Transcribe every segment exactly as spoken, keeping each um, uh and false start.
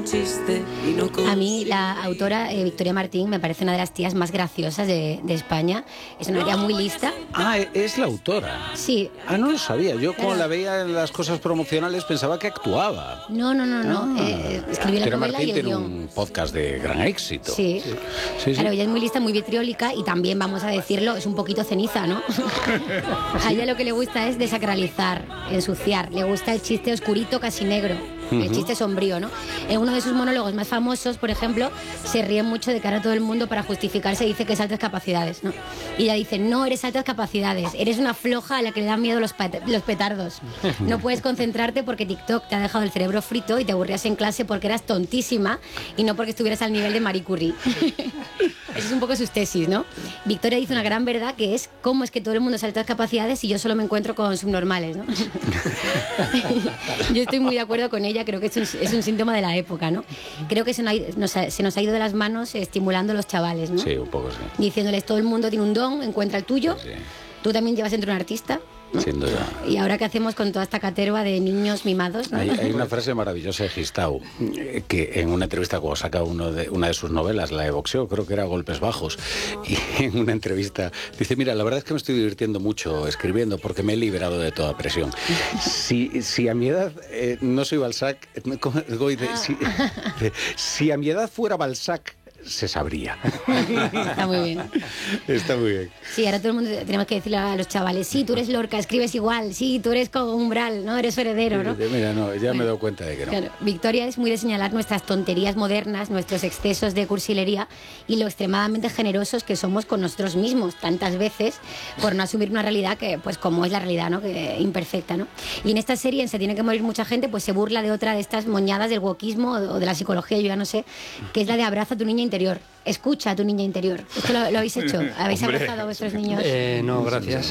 chiste y no A mí la autora eh, Victoria Martín me parece una de las tías más graciosas de, de España. Es una tía muy lista. Ah, es la autora. Sí. Ah, no lo sabía. Yo como Claro. la veía en las cosas promocionales pensaba que actuaba. No, no, no, no. Ah. Eh, escribió la Victoria novela Martín y el tiene guión. un podcast de gran éxito. Sí. Sí, sí. Claro, ella es muy lista, muy vitriólica y también, vamos a decirlo, es un poquito ceniza, ¿no? A ella lo que le gusta es desacralizar, ensuciar. Le gusta el chiste oscurito, casi negro. El chiste sombrío, ¿no? En uno de sus monólogos más famosos, por ejemplo, se ríe mucho de cara a todo el mundo para justificarse, dice que es altas capacidades, ¿no? Y ella dice, no eres altas capacidades, eres una floja a la que le dan miedo los, pet- los petardos. No puedes concentrarte porque TikTok te ha dejado el cerebro frito y te aburrías en clase porque eras tontísima y no porque estuvieras al nivel de Marie Curie. Esa es un poco sus tesis, ¿no? Victoria dice una gran verdad que es cómo es que todo el mundo es altas capacidades y yo solo me encuentro con subnormales, ¿no? Yo estoy muy de acuerdo con ella, creo que es un, es un síntoma de la época, ¿no? Creo que se nos, ha, nos ha- se nos ha ido de las manos estimulando a los chavales, ¿no? Sí, un poco sí. Diciéndoles todo el mundo tiene un don, encuentra el tuyo. Sí, sí. Tú también llevas entre un artista, ¿no? Sin duda. Y ahora qué hacemos con toda esta caterva de niños mimados, ¿no? Hay, hay una frase maravillosa de Gistau, eh, que en una entrevista cuando saca uno de, una de sus novelas, la de boxeo, creo que era Golpes Bajos, y en una entrevista dice, mira, la verdad es que me estoy divirtiendo mucho escribiendo porque me he liberado de toda presión. Si, si a mi edad eh, no soy Balzac, eh, ¿cómo? Dice, si, si a mi edad fuera Balzac, se sabría. Está muy bien. Está muy bien. Sí, ahora todo el mundo tenemos que decirle a los chavales, sí, tú eres Lorca, escribes igual, sí, tú eres como Umbral, ¿no? Eres heredero, ¿no? Mira, no, ya me he dado cuenta de que no. Claro, Victoria es muy de señalar nuestras tonterías modernas, nuestros excesos de cursilería y lo extremadamente generosos que somos con nosotros mismos tantas veces por no asumir una realidad que, pues como es la realidad, ¿no? Que imperfecta, ¿no? Y en esta serie, en Se tiene que morir mucha gente, pues se burla de otra de estas moñadas del wokismo o de la psicología, yo ya no sé, que es la de abraza a tu niña interior. Escucha a tu niña interior. ¿Esto lo, lo habéis hecho? ¿Habéis Hombre. abrazado a vuestros niños? Eh, no, gracias.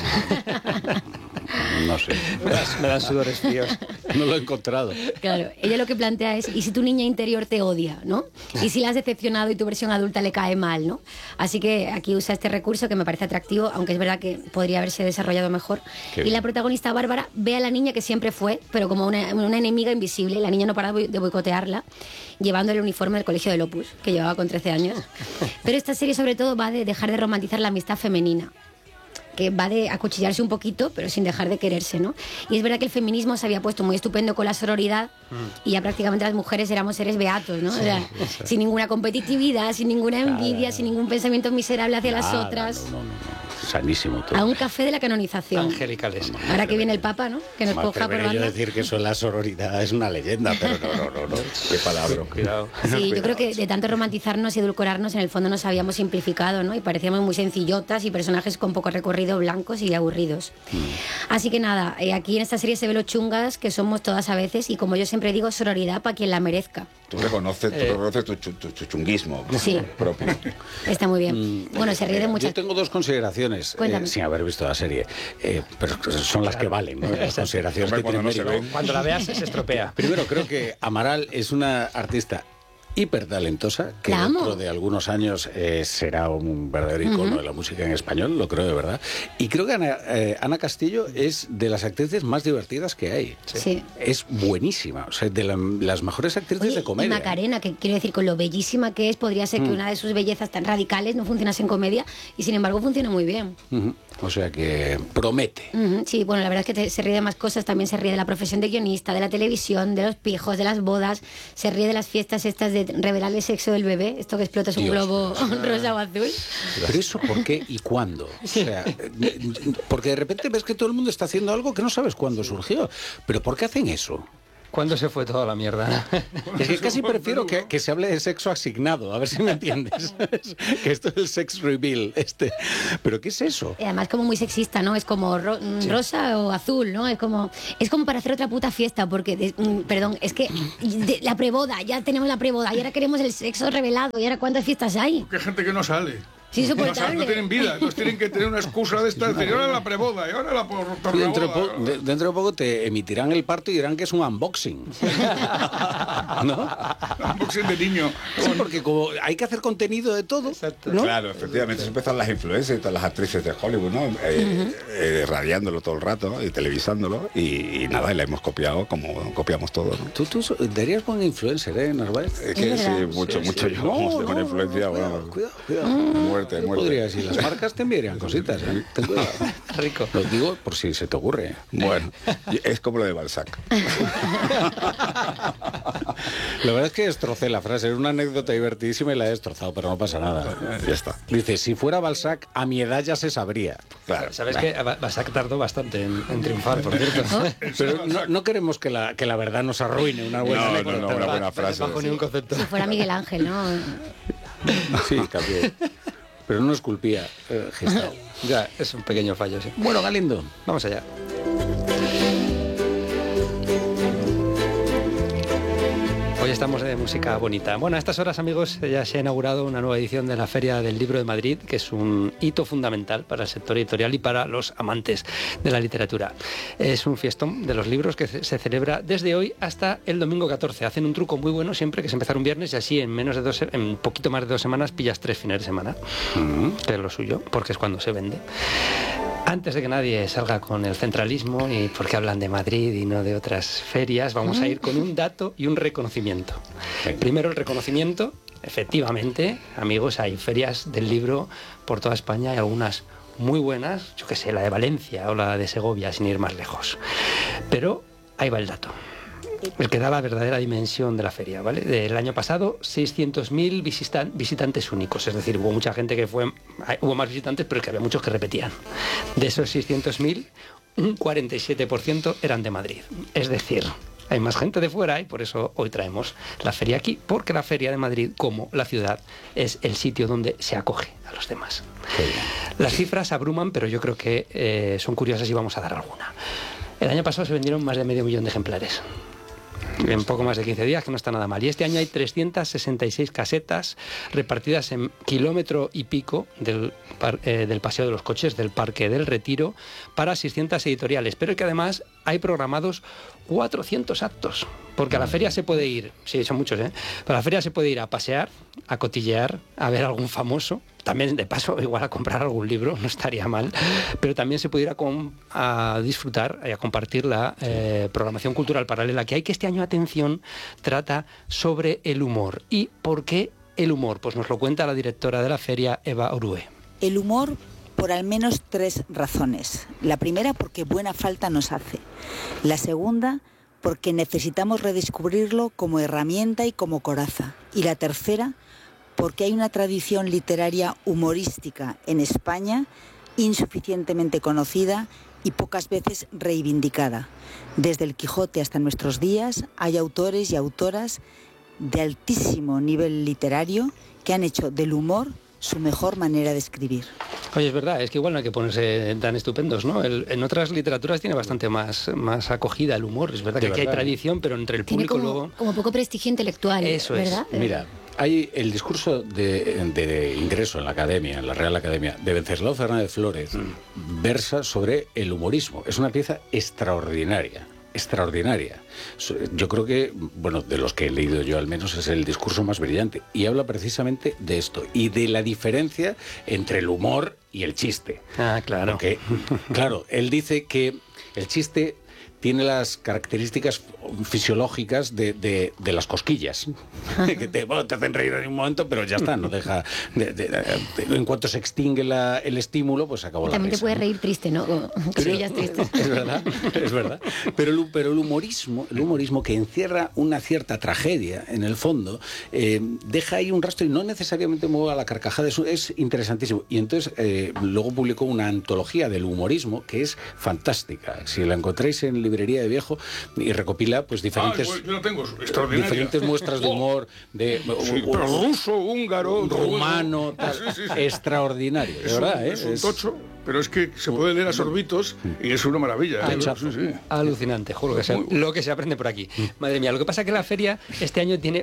No sé. Me dan, me dan sudores fríos. No lo he encontrado. Claro, ella lo que plantea es, ¿y si tu niña interior te odia, no? ¿Y si la has decepcionado y tu versión adulta le cae mal, no? Así que aquí usa este recurso que me parece atractivo, aunque es verdad que podría haberse desarrollado mejor. Qué Y bien. la protagonista Bárbara ve a la niña que siempre fue, pero como una, una enemiga invisible. La niña no para de boicotearla, llevando el uniforme del colegio del Opus, que llevaba con trece años. Pero esta serie sobre todo va de dejar de romantizar la amistad femenina, que va de acuchillarse un poquito, pero sin dejar de quererse, ¿no? Y es verdad que el feminismo se había puesto muy estupendo con la sororidad y ya prácticamente las mujeres éramos seres beatos, ¿no? O sea, sin ninguna competitividad, sin ninguna envidia, Claro. sin ningún pensamiento miserable hacia las Nada, otras. No, no, no. Sanísimo todo. A un café de la canonización. Angelicales. Ahora que viene el Papa, ¿no? Que nos Me coja por atrevería yo a banda. decir que eso es la sororidad, es una leyenda, pero no, no, no, no. Qué palabra. Cuidado. Sí, yo creo que de tanto romantizarnos y edulcorarnos, en el fondo nos habíamos simplificado, ¿no? Y parecíamos muy sencillotas y personajes con poco recorrido, blancos y aburridos. Así que nada, eh, aquí en esta serie se ve lo chungas que somos todas a veces y como yo siempre digo, sororidad para quien la merezca. Tú reconoces, tú Eh. reconoces tu, chu- tu- tu chunguismo Sí. propio. Está muy bien. Bueno, se ríe de muchas Yo tengo dos consideraciones, eh, Cuéntame. sin haber visto la serie, eh, pero son las que valen, ¿no? Las consideraciones Hombre, que cuando tienen no se mérito. ven. Cuando la veas se estropea. Primero, creo que Amaral es una artista hiper talentosa que La amo. dentro de algunos años eh, será un verdadero icono de la música en español, lo creo de verdad. Y creo que Ana, eh, Ana Castillo es de las actrices más divertidas que hay. Sí. Es buenísima, o sea, de la- las mejores actrices Oye, de y comedia. Macarena, que quiero decir, con lo bellísima que es, podría ser que una de sus bellezas tan radicales no funcionase en comedia y sin embargo funciona muy bien. Ujú. O sea que promete. Ujú, sí, bueno, la verdad es que te- se ríe de más cosas, también se ríe de la profesión de guionista, de la televisión, de los pijos, de las bodas, se ríe de las fiestas estas de revelar el sexo del bebé, esto que explota es un Dios. globo rosa o azul. Pero eso, ¿por qué y cuándo? O sea, eh, porque de repente ves que todo el mundo está haciendo algo que no sabes cuándo surgió. ¿Pero por qué hacen eso? ¿Cuándo se fue toda la mierda? Es que casi prefiero que, que se hable de sexo asignado, a ver si me entiendes. Que esto es el sex reveal. Este. ¿Pero qué es eso? Y además como muy sexista, ¿no? Es como ro- mm, rosa o azul, ¿no? Es como es como para hacer otra puta fiesta, porque, de- mm, perdón, es que de- la preboda, ya tenemos la preboda, y ahora queremos el sexo revelado, y ahora ¿cuántas fiestas hay? Que hay gente que no sale. Es No, o sea, insoportable. no tienen vida, entonces tienen que tener una excusa de esta, decir, ahora la preboda y ahora la por, Y dentro, de tornaboda. po- de- dentro de poco te emitirán el parto y dirán que es un unboxing. ¿No? Unboxing de niño. Sí, porque como hay que hacer contenido de todo, ¿no? Claro, efectivamente, eso empiezan las influencers y todas las actrices de Hollywood, ¿no? Eh, eh, radiándolo todo el rato y televisándolo y, y nada, y la hemos copiado como copiamos todo, ¿no? Tú, tú so- darías buen influencer, ¿eh, Narváez? Es que Es sí, verdad. mucho, Sí, mucho sí. llevamos No, de buena no, influencia, no, bueno, cuidado, cuidado, cuidado. muerte, Tú muerte. podrías, y las marcas te enviarían cositas, ¿eh? Ten cuidado. Rico. Lo digo por si se te ocurre. Bueno, y es como lo de Balzac. La verdad es que destrocé la frase, era una anécdota divertidísima y la he destrozado, pero no pasa nada. Ya está. Dice, si fuera Balzac, a mi edad ya se sabría. Claro. Sabes que Balzac tardó bastante en, en triunfar, por cierto. Pero no, no queremos que la, que la verdad nos arruine una buena No, no, anécdota. no, una buena frase. Bajo ningún concepto. Si fuera Miguel Ángel, ¿no? Sí, cambió. Pero no esculpía, eh, Gistau. Ya, es un pequeño fallo, sí. Bueno, Galindo. Vamos allá. Hoy estamos de música bonita. Bueno, a estas horas, amigos, ya se ha inaugurado una nueva edición de la Feria del Libro de Madrid, que es un hito fundamental para el sector editorial y para los amantes de la literatura. Es un fiestón de los libros que se celebra desde hoy hasta el domingo catorce. Hacen un truco muy bueno siempre, que es empezar un viernes y así en menos de dos, en un poquito más de dos semanas pillas tres fines de semana, que es lo suyo, porque es cuando se vende. Antes de que nadie salga con el centralismo y porque hablan de Madrid y no de otras ferias, vamos a ir con un dato y un reconocimiento. Venga. Primero el reconocimiento. Efectivamente, amigos, hay ferias del libro por toda España, hay algunas muy buenas, yo qué sé, la de Valencia o la de Segovia, sin ir más lejos. Pero ahí va el dato, el que da la verdadera dimensión de la feria, ¿vale? Del año pasado, seiscientos mil visitan- visitantes únicos, es decir, hubo mucha gente que fue, hubo más visitantes, pero es que había muchos que repetían. De esos seiscientos mil, un cuarenta y siete por ciento eran de Madrid, es decir, hay más gente de fuera y por eso hoy traemos la feria aquí, porque la feria de Madrid, como la ciudad, es el sitio donde se acoge a los demás. Las cifras abruman, pero yo creo que eh, son curiosas y vamos a dar alguna. El año pasado se vendieron más de medio millón de ejemplares. En poco más de quince días, que no está nada mal. Y este año hay trescientas sesenta y seis casetas repartidas en kilómetro y pico del, par, eh, del Paseo de los Coches, del Parque del Retiro, para seiscientas editoriales. Pero que además hay programados cuatrocientos actos. Porque a la feria se puede ir, sí, son muchos, ¿eh? Pero a la feria se puede ir a pasear, a cotillear, a ver algún famoso. También, de paso, igual a comprar algún libro, no estaría mal. Pero también se puede ir a, com- a disfrutar y a compartir la eh, programación cultural paralela que hay, que este año, atención, trata sobre el humor. ¿Y por qué el humor? Pues nos lo cuenta la directora de la feria, Eva Orue. El humor por al menos tres razones. La primera, porque buena falta nos hace. La segunda, porque necesitamos redescubrirlo como herramienta y como coraza. Y la tercera, porque hay una tradición literaria humorística en España insuficientemente conocida y pocas veces reivindicada. Desde el Quijote hasta nuestros días hay autores y autoras de altísimo nivel literario que han hecho del humor su mejor manera de escribir. Oye, es verdad, es que igual no hay que ponerse tan estupendos, ¿no? El- en otras literaturas tiene bastante más, más acogida el humor. Es verdad que De aquí hay verdad. tradición, pero entre el Tiene público como, luego... como poco prestigio intelectual, Eso es. ¿verdad? Mira, hay el discurso de, de ingreso en la academia, en la Real Academia, de Venceslao Fernández Flórez, versa sobre el humorismo. Es una pieza extraordinaria. Extraordinaria. So- Yo creo que, bueno, de los que he leído yo al menos, es el discurso más brillante. Y habla precisamente de esto y de la diferencia entre el humor y el chiste. Ah, claro. Porque, claro, él dice que el chiste tiene las características fisiológicas de, de- de las cosquillas, que te, bueno, te hacen reír en un momento, pero ya está, no deja... de- de- de- en cuanto se extingue la- el estímulo, pues acabó la También te risa, puedes ¿no? reír triste, ¿no? Como que Pero- brillas triste. Es verdad, es verdad. Pero el, pero el humorismo, el humorismo que encierra una cierta tragedia en el fondo, eh, deja ahí un rastro y no necesariamente mueve a la carcajada. Eso es interesantísimo. Y entonces eh, luego publicó una antología del humorismo que es fantástica. Si la encontráis en librería de viejo y recopila pues Ah, diferentes, igual, yo lo tengo, extraordinario. diferentes muestras de humor, de Sí, pero ruso, húngaro, rumano, tal, Sí, sí, sí. extraordinario. De Es un, verdad, ¿eh? es un Es- tocho, pero es que se puede leer a sorbitos y es una maravilla. ¿eh? Tochazo. Sí, sí. Alucinante, juro que se, Muy- lo que se aprende por aquí. Madre mía, lo que pasa es que la feria este año tiene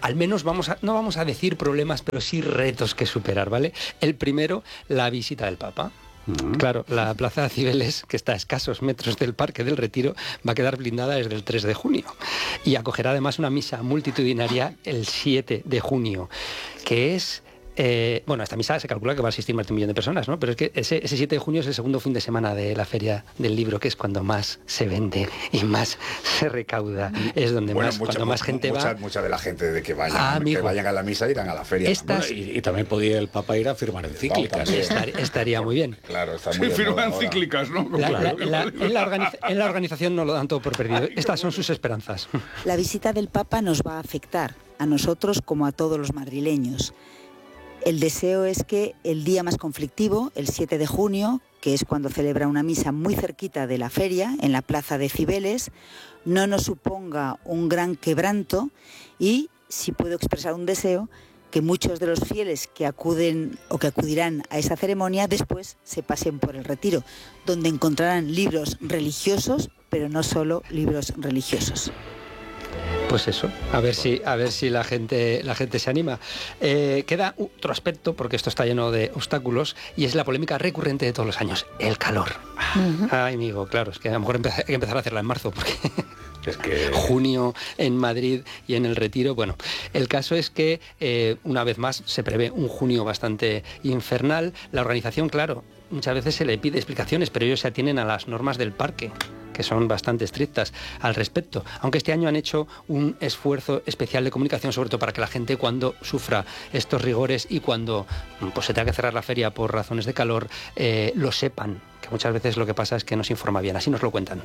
al menos vamos a, no vamos a decir problemas, pero sí retos que superar, ¿vale? El primero, la visita del Papa. Uh-huh. Claro, la Plaza de Cibeles, que está a escasos metros del Parque del Retiro, va a quedar blindada desde el tres de junio y acogerá además una misa multitudinaria el siete de junio, que es... Eh, bueno, esta misa se calcula que va a asistir más de un millón de personas, ¿no? Pero es que ese, ese siete de junio es el segundo fin de semana de la Feria del Libro, que es cuando más se vende y más se recauda. Es donde bueno, más, mucha, cuando más gente mucha, va. Mucha de la gente de que vayan, ah, que vayan a la misa irán a la feria. Estas... Bueno, y, y también podía el Papa ir a firmar encíclicas. No, Estar, estaría muy bien. Claro, está muy sí, firman encíclicas, ¿no? La, la, la, en, la organiza, en la organización no lo dan todo por perdido. Estas son sus esperanzas. La visita del Papa nos va a afectar, a nosotros como a todos los madrileños. El deseo es que el día más conflictivo, el siete de junio, que es cuando celebra una misa muy cerquita de la feria, en la Plaza de Cibeles, no nos suponga un gran quebranto y, si puedo expresar un deseo, que muchos de los fieles que acuden o que acudirán a esa ceremonia después se pasen por el Retiro, donde encontrarán libros religiosos, pero no solo libros religiosos. Pues eso, a ver si, a ver si la gente, la gente se anima. Eh, queda otro aspecto, porque esto está lleno de obstáculos, y es la polémica recurrente de todos los años, el calor. Uh-huh. Ay, amigo, claro, es que a lo mejor hay que empezar a hacerla en marzo, porque es que junio en Madrid y en el Retiro, bueno, el caso es que eh, una vez más se prevé un junio bastante infernal. La organización, claro, muchas veces se le pide explicaciones, pero ellos se atienen a las normas del parque, que son bastante estrictas al respecto, aunque este año han hecho un esfuerzo especial de comunicación, sobre todo para que la gente, cuando sufra estos rigores y cuando pues, se tenga que cerrar la feria por razones de calor, eh, lo sepan, que muchas veces lo que pasa es que no se informa bien, así nos lo cuentan.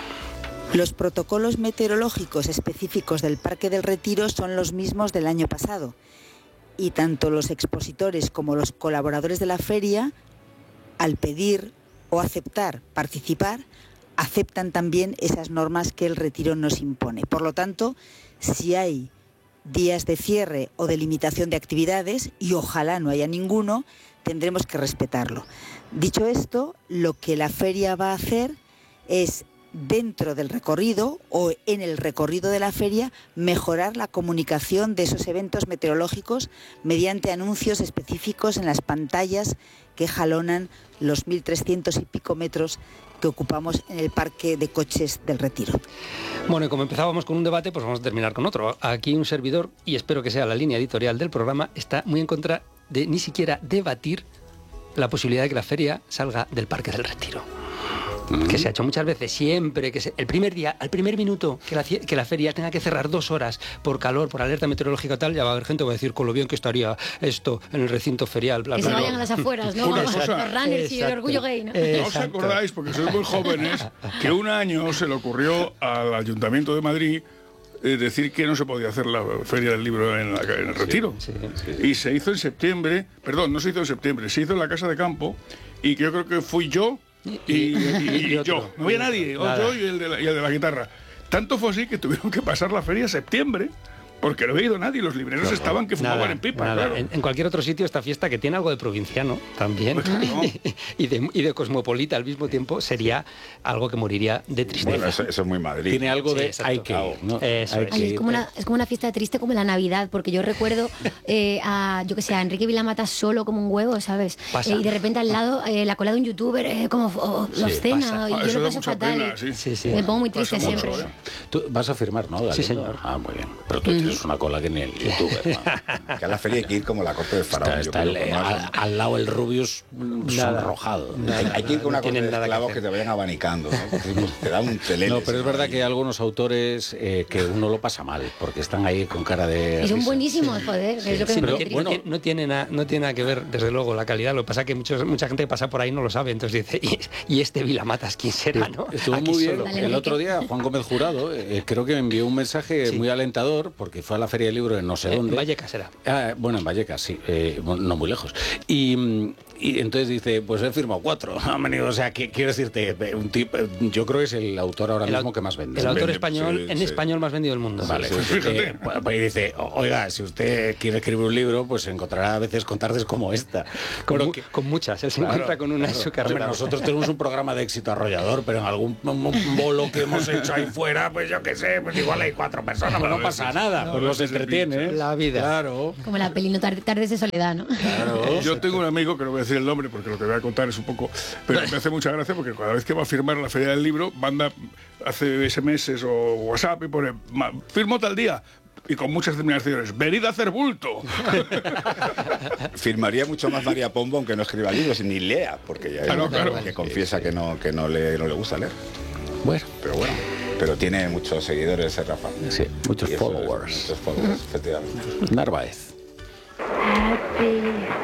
Los protocolos meteorológicos específicos del Parque del Retiro son los mismos del año pasado, y tanto los expositores como los colaboradores de la feria, al pedir o aceptar participar, aceptan también esas normas que el Retiro nos impone. Por lo tanto, si hay días de cierre o de limitación de actividades, y ojalá no haya ninguno, tendremos que respetarlo. Dicho esto, lo que la feria va a hacer es, dentro del recorrido o en el recorrido de la feria, mejorar la comunicación de esos eventos meteorológicos mediante anuncios específicos en las pantallas que jalonan los mil trescientos y pico metros que ocupamos en el parque de coches del Retiro. Bueno, y como empezábamos con un debate, pues vamos a terminar con otro. Aquí un servidor, y espero que sea la línea editorial del programa, está muy en contra de ni siquiera debatir la posibilidad de que la feria salga del Parque del Retiro. Uh-huh. Que se ha hecho muchas veces, siempre que se, el primer día, al primer minuto que la, que la feria tenga que cerrar dos horas por calor, por alerta meteorológica tal, ya va a haber gente que va a decir con lo bien que estaría esto en el recinto ferial, bla, que bla, se bla. vayan a las afueras, ¿no? Una cosa, los runners y el orgullo gay, ¿no? ¿No os acordáis, porque sois muy jóvenes, que un año se le ocurrió al Ayuntamiento de Madrid eh, decir que no se podía hacer la Feria del Libro en, la, en el Retiro? Sí, sí, sí. Y se hizo en septiembre, perdón, no se hizo en septiembre, se hizo en la Casa de Campo, y yo creo que fui yo y, y, y, y yo, no había nadie, o yo y el, de la, y el de la guitarra. Tanto fue así que tuvieron que pasar la feria a septiembre, porque no había ido nadie, los libreros claro, estaban que fumaban nada, en pipa. Claro. En, en cualquier otro sitio esta fiesta, que tiene algo de provinciano también, pues no. y, de, y de cosmopolita al mismo tiempo, sería algo que moriría de tristeza. Bueno, eso, eso es muy Madrid. Tiene algo sí, de exacto. hay que ir, ¿no? Eso hay es. que Ay, es, como una, es como una fiesta triste como la Navidad, porque yo recuerdo eh, a, yo que sé, a Enrique Vilamata solo como un huevo, ¿sabes? Eh, y de repente al lado eh, la cola de un youtuber eh, como oh, lo sí, cena, y ah, yo lo paso fatal. Pena, sí. Sí, sí. Me pongo muy triste pasa siempre. mucho, ¿eh? Tú vas a firmar, ¿no, Galindo? Sí, señor. Ah, muy bien. Pero tú tienes una cola que ni el youtuber, ¿no? Que a la feria hay que ir como la corte del faraón. Está, está yo el, creo, al, al lado el Rubius sonrojado. Hay, hay que ir con una no corte de nada esclavos que, que te vayan abanicando, ¿no? Te da un telele. No, pero es verdad que hay algunos autores eh, que uno lo pasa mal, porque están ahí con cara de... Y son risa. buenísimos, joder. Sí, es lo que sí, me no, parece bueno, triste. no, tiene na, no tiene nada que ver, desde luego, la calidad. Lo que pasa es que muchos, mucha gente que pasa por ahí no lo sabe, entonces dice, ¿y, y este Vilamatas quién será, no? Estuvo Aquí muy bien. solo. Dale, El otro día, Juan Gómez Jurado, eh, creo que me envió un mensaje Sí. muy alentador, porque fue a la Feria del Libro en no sé Eh, dónde. en Vallecas era. Ah, bueno, en Vallecas, sí, eh, no muy lejos. Y, y entonces dice, pues he firmado cuatro. O sea, que, quiero decirte, un tipo, yo creo que es el autor ahora el, mismo que más vende. El autor Vende, español, sí, en sí. español más vendido del mundo. Vale, Sí, sí, eh, pues dice, oiga, si usted quiere escribir un libro, pues encontrará a veces con tardes como esta. Con, Pero mu- que- con muchas, él se Claro, encuentra con una claro. en su Hombre, carrera. nosotros tenemos un programa de éxito arrollador, pero en algún bolo que hemos hecho ahí fuera, pues yo qué sé, pues igual hay cuatro personas, pues no pasa nada, pues los entretiene. La vida. Claro. Como la peli No tar- Tardes de Soledad, ¿no? Claro. Yo tengo un amigo, que no voy a decir el nombre porque lo que voy a contar es un poco... Pero me hace mucha gracia porque cada vez que va a firmar la Feria del Libro, manda, hace ese eme ese o WhatsApp y pone, "Ma- firmo tal día". Y con muchas terminaciones, venid a hacer bulto. Firmaría mucho más María Pombo aunque no escriba libros ni lea, porque ya Claro, es claro. que confiesa que no, que no le, no le gusta leer. Bueno, Pero bueno, pero tiene muchos seguidores ese Rafa. sí, muchos Y eso es, followers. Muchos followers, efectivamente. Narváez. Happy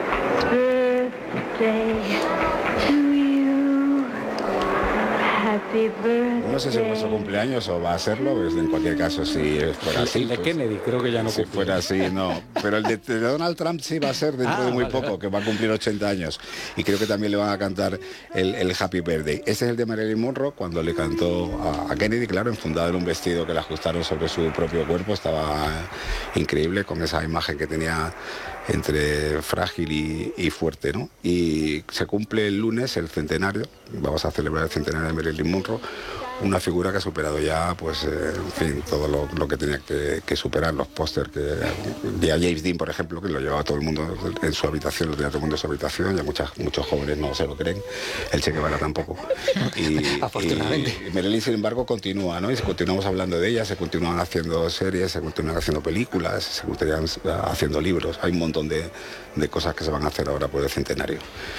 birthday to you. Happy birthday. No sé si es vuestro cumpleaños o va a serlo, pues en cualquier caso, si fuera así. El de pues, Kennedy, creo que ya no si cumple. fuera así, no. Pero el de, de Donald Trump sí va a ser dentro Ah, de muy vale, poco, vale. que va a cumplir ochenta años. Y creo que también le van a cantar el, el Happy Birthday. Ese es el de Marilyn Monroe, cuando le cantó a, a Kennedy, claro, enfundado en un vestido que le ajustaron sobre su propio cuerpo. Estaba increíble con esa imagen que tenía entre frágil y, y fuerte, ¿no? Y se cumple el lunes el centenario, vamos a celebrar el centenario de Marilyn Monroe, una figura que ha superado ya, pues, eh, en fin, todo lo, lo que tenía que, que superar, los pósters que de a James Dean, por ejemplo, que lo llevaba todo el mundo en su habitación, lo tenía todo el mundo en su habitación, ya muchas, muchos jóvenes no se lo creen, el Che Guevara tampoco. Y, Afortunadamente. y Marilyn, sin embargo, continúa, ¿no? Y continuamos hablando de ella, se continúan haciendo series, se continúan haciendo películas, se continúan haciendo libros, hay un montón de, de cosas que se van a hacer ahora por el centenario.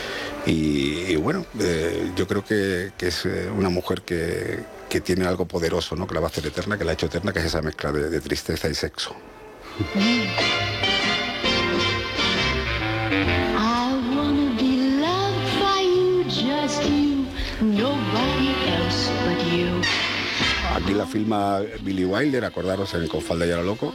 Y, y bueno, eh, yo creo que, que es eh, una mujer que, que tiene algo poderoso, ¿no? Que la va a hacer eterna, que la ha hecho eterna, que es esa mezcla de, de tristeza y sexo. I wanna be loved by you, just you, nobody else but you. Aquí la filma Billy Wilder, acordaros en Con falda y a lo loco.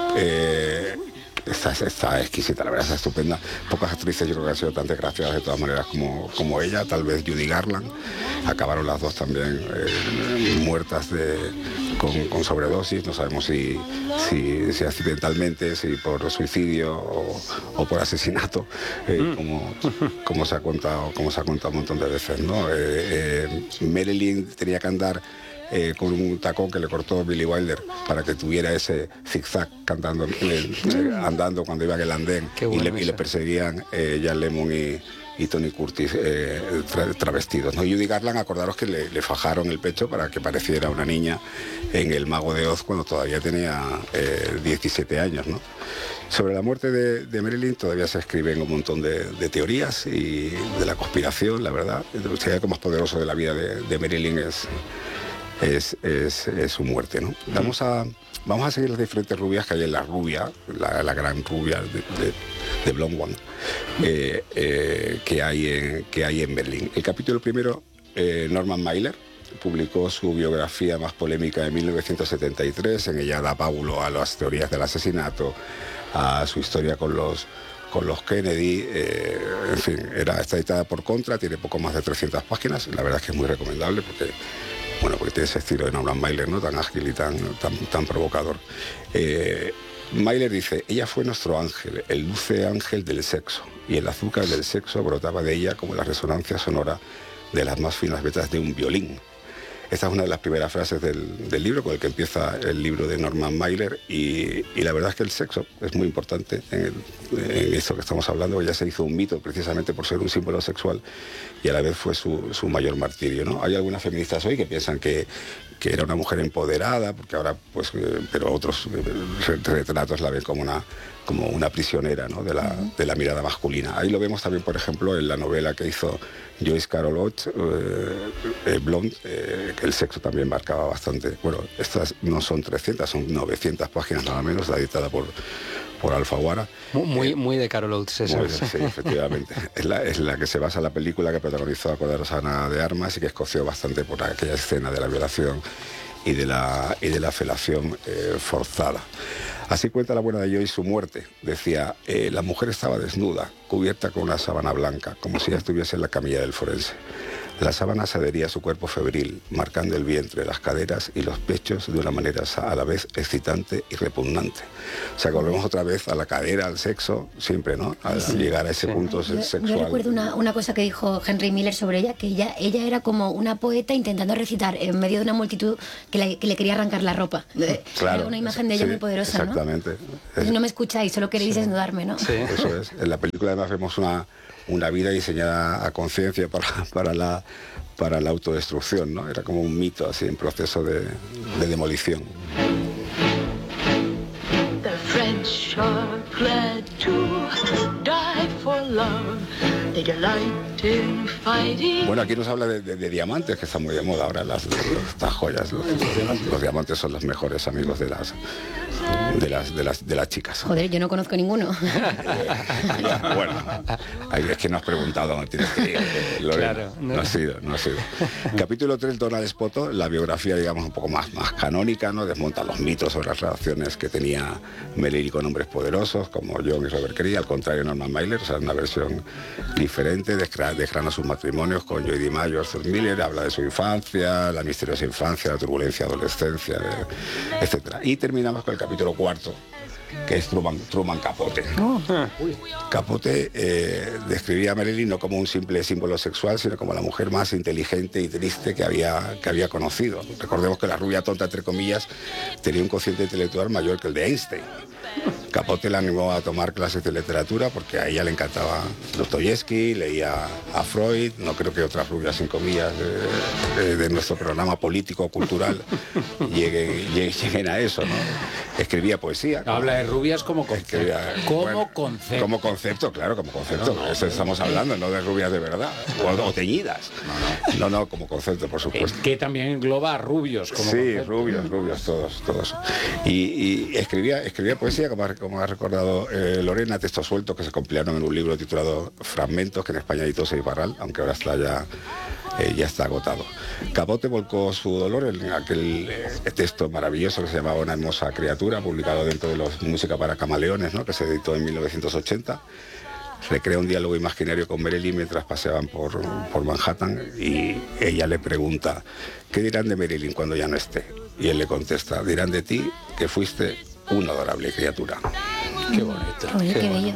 Eh, Está, está exquisita, la verdad, está estupenda. Pocas actrices yo creo que han sido tan desgraciadas de todas maneras como, como ella, tal vez Judy Garland. Acabaron las dos también eh, muertas de, con, con sobredosis, no sabemos si, si, si accidentalmente, si por suicidio o, o por asesinato, eh, como, como, se ha contado, como se ha contado un montón de veces, ¿no? Eh, eh, Marilyn tenía que andar Eh, con un tacón que le cortó Billy Wilder para que tuviera ese zigzag cantando, eh, eh, andando cuando iba en el andén. Qué y, bueno le, y le eso. perseguían eh, Jan Lemmon y, y Tony Curtis eh, tra- travestidos, ¿no? Judy Garland, acordaros que le, le fajaron el pecho para que pareciera una niña en El Mago de Oz cuando todavía tenía eh, diecisiete años, ¿no? Sobre la muerte de, de Marilyn todavía se escriben un montón de, de teorías y de la conspiración, la verdad. El algo más poderoso de la vida de, de Marilyn es... Es, es, es su muerte, ¿no? Vamos a, vamos a seguir las diferentes rubias que hay en La Rubia, la, la gran rubia de, de, de Blonde One, eh, eh, que, hay en, que hay en Berlín. El capítulo primero, eh, Norman Mailer publicó su biografía más polémica en mil novecientos setenta y tres. En ella da pábulo a las teorías del asesinato, a su historia con los con los Kennedy, eh, en fin, era, está editada por Contra, tiene poco más de trescientas páginas, la verdad es que es muy recomendable porque, bueno, porque tiene ese estilo de Norman Mailer, ¿no? Tan ágil y tan, tan, tan provocador. Eh, Mailer dice, ella fue nuestro ángel, el dulce ángel del sexo, y el azúcar del sexo brotaba de ella como la resonancia sonora de las más finas vetas de un violín. Esta es una de las primeras frases del, del libro, con el que empieza el libro de Norman Mailer, y, y la verdad es que el sexo es muy importante en, el, en esto que estamos hablando. Ella se hizo un mito precisamente por ser un símbolo sexual y a la vez fue su, su mayor martirio, ¿no? Hay algunas feministas hoy que piensan que, que era una mujer empoderada, porque ahora, pues, eh, pero otros eh, retratos la ven como una, como una prisionera, ¿no? de, la, de la mirada masculina. Ahí lo vemos también, por ejemplo, en la novela que hizo Joyce Carol Oates, eh, eh, Blonde, eh, que el sexo también marcaba bastante. Bueno, estas no son trescientas, son novecientas páginas nada menos, la editada por, por Alfaguara. Muy, muy, muy de Carol Oates eso. Muy bien, sí, efectivamente. Es la, es la que se basa en la película que protagonizó a Acordaros Ana de Armas y que escoció bastante por aquella escena de la violación y de la, y de la felación eh, forzada. Así cuenta la buena de Joyce su muerte. Decía, eh, la mujer estaba desnuda, cubierta con una sábana blanca, como si ya estuviese en la camilla del forense. La sábana se adhería a su cuerpo febril, marcando el vientre, las caderas y los pechos de una manera a la vez excitante y repugnante. O sea, que volvemos otra vez a la cadera, al sexo, siempre, ¿no? Al sí, llegar a ese sí. punto yo, sexual. Yo recuerdo una, una cosa que dijo Henry Miller sobre ella, que ella, ella era como una poeta intentando recitar en medio de una multitud que, la, que le quería arrancar la ropa. Claro, era una imagen de ella sí, muy poderosa, exactamente. ¿no? Es, no me escucháis, solo queréis sí. desnudarme, ¿no? Sí. Eso es. En la película además vemos una, una vida diseñada a conciencia para, para la... para la autodestrucción, ¿no? Era como un mito así en proceso de, de demolición. The French are glad to die for love. They delight in fighting. Bueno, aquí nos habla de, de, de diamantes, que están muy de moda ahora, las, estas joyas. Los, los diamantes son los mejores amigos de las de las de las de las chicas. Joder, yo no conozco ninguno. Bueno, es que no has preguntado, no tienes que ir, Lorena. Claro, no. no ha sido, no ha sido. Capítulo tres, Donald Spoto, la biografía, digamos, un poco más, más canónica, ¿no? Desmonta los mitos sobre las relaciones que tenía Marilyn con hombres poderosos, como John y Robert Cree, al contrario Norman Mailer, o sea, una versión diferente, desgrana sus matrimonios con Joy DiMaggio, Arthur Miller, habla de su infancia, la misteriosa infancia, la turbulencia adolescencia, etcétera. Y terminamos con el capítulo cuarto, que es Truman, Truman Capote. Oh. Capote eh, describía a Marilyn no como un simple símbolo sexual, sino como la mujer más inteligente y triste que había, que había conocido. Recordemos que la rubia tonta, entre comillas, tenía un cociente intelectual mayor que el de Einstein. Capote la animó a tomar clases de literatura porque a ella le encantaba Dostoyevsky, leía a Freud, no creo que otras rubias sin comillas de, de, de nuestro programa político cultural lleguen, lleguen a eso, ¿no? Escribía poesía. Habla de rubias como concepto. Escribía, como bueno, concepto. Como concepto, claro, como concepto. No, no, eso estamos hablando, no de rubias de verdad, o, o teñidas. No, no, no, como concepto, por supuesto. Que también engloba a rubios. Como sí, concepto. rubios, rubios, todos, todos. Y, y escribía, escribía poesía, como ha, como ha recordado eh, Lorena, textos sueltos que se compilaron en un libro titulado Fragmentos, que en España editó Seix Barral, aunque ahora está ya, eh, ya está agotado. Capote volcó su dolor en aquel eh, texto maravilloso que se llamaba Una hermosa criatura, publicado dentro de los Música para Camaleones, ¿no? Que se editó en mil novecientos ochenta. Recrea un diálogo imaginario con Marilyn mientras paseaban por, por Manhattan y ella le pregunta, ¿qué dirán de Marilyn cuando ya no esté? Y él le contesta, dirán de ti que fuiste una adorable criatura. Qué bonito. Oye, qué, qué bello.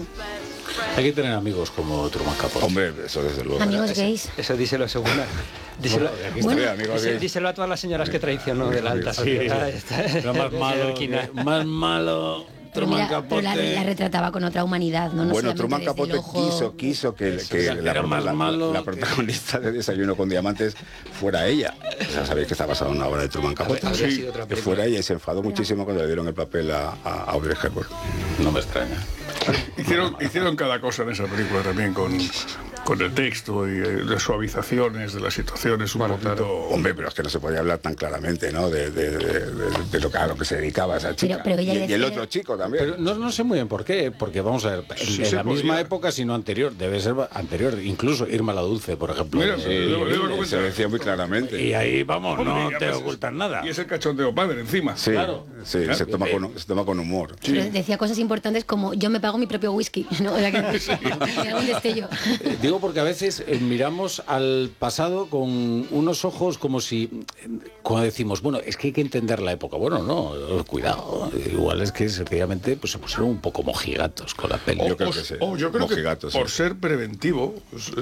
Hay que tener amigos como Truman Capote. Hombre, eso desde luego. Amigos gays. Eso, eso díselo segunda. Díselo, bueno, díselo, díselo a todas las señoras que traicionó de la alta sociedad. Sí, lo más malo, más malo. Pero, mira, pero la, la retrataba con otra humanidad, ¿no? no bueno, Truman Capote quiso, quiso que, que la, la, la, la protagonista de Desayuno con Diamantes fuera ella. O sea, sabéis que está basado en una obra de Truman Capote. Habría sí, sido otra que fuera ella y se enfadó muchísimo cuando le dieron el papel a, a Audrey Hepburn. No me extraña. Hicieron, hicieron cada cosa en esa película también con, con el texto y eh, de suavizaciones de las situaciones un bueno, poquito... Claro. Hombre, pero es que no se podía hablar tan claramente, ¿no? De, de, de, de, de lo que, a lo que se dedicaba esa chica. Pero, pero y, y el otro chico también. Pero no, no sé muy bien por qué, porque vamos a ver, en, sí, en la podía. misma época, sino anterior, debe ser anterior, incluso Irma la Dulce, por ejemplo. Mira, sí, debo, debo se decía muy claramente. Y ahí, vamos, Hombre, no y te además, ocultan nada. Y es el cachondeo padre encima. Sí, claro. sí claro. Se, toma con, se toma con humor. Sí. Pero decía cosas importantes como yo me pago mi propio whisky, ¿no? O sea, que, sí. un destello. Digo porque a veces eh, miramos al pasado con unos ojos como si, como decimos, bueno, es que hay que entender la época. Bueno, no, cuidado. Igual es que sencillamente pues, se pusieron un poco mojigatos con la peli. O, yo creo o, que sí. o yo creo mojigatos, que por sí. ser preventivo,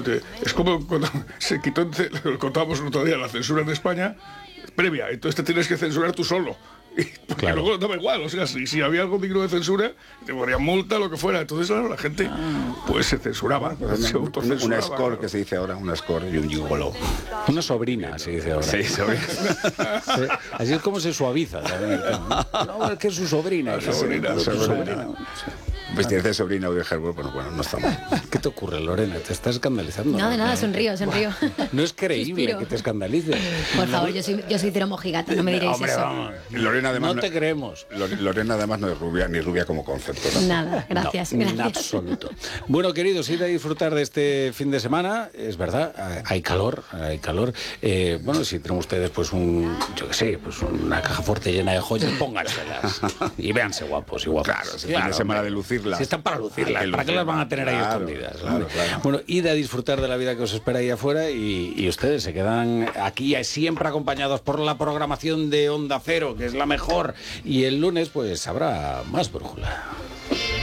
es como cuando se quitó, lo contábamos el otro día, la censura en España previa, entonces te tienes que censurar tú solo. Y porque claro. Luego daba igual, o sea, si, si había algo digno de censura, te ponían multa, lo que fuera. Entonces, claro, la gente pues se censuraba, pues, se autocensuraba. Una score claro. Que se dice ahora, una score y un gigolo. Una sobrina, se dice ahora. Sí, sobrina. Sí, así es como se suaviza también. No, es que es su sobrina. La sobrina, su sobrina. sobrina. vestirse de sobrina Audrey Hepburn, bueno, bueno, no está mal. ¿Qué te ocurre, Lorena? Te estás escandalizando. No, de nada, sonrío, sonrío. No es creíble Suspiro. que te escandalices. Por favor, yo soy, yo soy cero mojigata, no me diréis Hombre, eso. vamos. Lorena además No te creemos. Lorena además no es rubia, ni rubia como concepto. ¿no? Nada, gracias, No, en gracias. absoluto. Bueno, queridos, id a disfrutar de este fin de semana. Es verdad, hay calor, hay calor. Eh, bueno, si tienen ustedes pues un, yo qué sé, pues una caja fuerte llena de joyas, pónganselas. Y véanse guapos y guapas. Claro, es el fin de semana de lucirlas. Si están para lucirlas, Hay que ¿para qué las van a tener ahí Claro, escondidas? claro, claro. Bueno, id a disfrutar de la vida que os espera ahí afuera y, y ustedes se quedan aquí siempre acompañados por la programación de Onda Cero, que es la mejor. Y el lunes pues habrá más brújula.